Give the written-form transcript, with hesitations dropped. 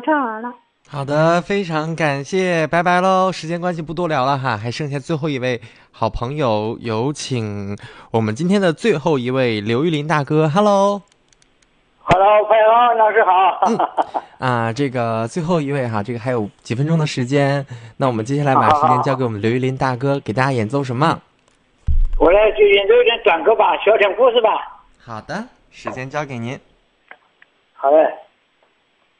唱完了。 好的，非常感谢，拜拜喽！时间关系不多聊了哈，还剩下最后一位好朋友，有请我们今天的最后一位刘玉林大哥。Hello， 朋友老师好。 这个最后一位哈，这个还有几分钟的时间，那我们接下来把时间交给我们刘玉林大哥，给大家演奏什么？ 我来就演奏一点短歌吧，小城故事吧。 好的，时间交给您。 好嘞。